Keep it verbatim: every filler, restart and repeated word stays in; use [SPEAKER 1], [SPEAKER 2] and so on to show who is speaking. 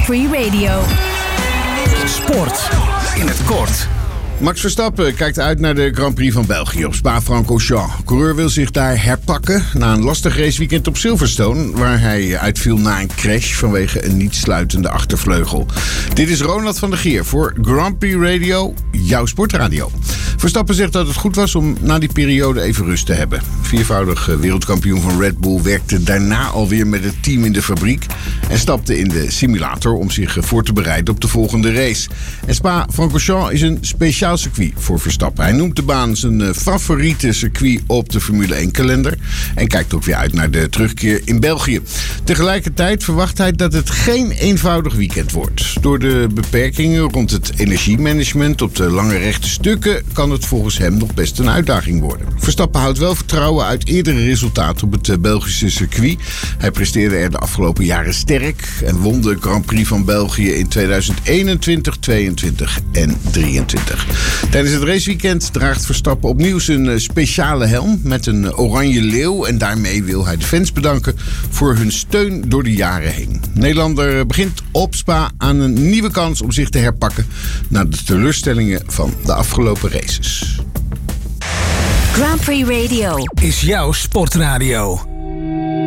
[SPEAKER 1] Grand Prix Radio.
[SPEAKER 2] Sport in het kort.
[SPEAKER 3] Max Verstappen kijkt uit naar de Grand Prix van België op Spa-Francorchamps. De coureur wil zich daar herpakken na een lastig raceweekend op Silverstone, waar hij uitviel na een crash vanwege een niet sluitende achtervleugel. Dit is Ronald van der Geer voor Grand Prix Radio, jouw sportradio. Verstappen zegt dat het goed was om na die periode even rust te hebben. Viervoudig wereldkampioen van Red Bull werkte daarna alweer met het team in de fabriek en stapte in de simulator om zich voor te bereiden op de volgende race. En Spa-Francorchamps is een speciaal circuit voor Verstappen. Hij noemt de baan zijn favoriete circuit op de Formule één kalender en kijkt ook weer uit naar de terugkeer in België. Tegelijkertijd verwacht hij dat het geen eenvoudig weekend wordt. Door de beperkingen rond het energiemanagement op de lange rechte stukken kan het volgens hem nog best een uitdaging worden. Verstappen houdt wel vertrouwen uit eerdere resultaten op het Belgische circuit. Hij presteerde er de afgelopen jaren sterk en won de Grand Prix van België in tweeduizend eenentwintig, tweeëntwintig en drieëntwintig. Tijdens het raceweekend draagt Verstappen opnieuw zijn speciale helm met een oranje leeuw en daarmee wil hij de fans bedanken voor hun steun door de jaren heen. Nederlander begint op Spa aan een nieuwe kans om zich te herpakken na de teleurstellingen van de afgelopen races.
[SPEAKER 1] Grand Prix Radio
[SPEAKER 2] is jouw sportradio.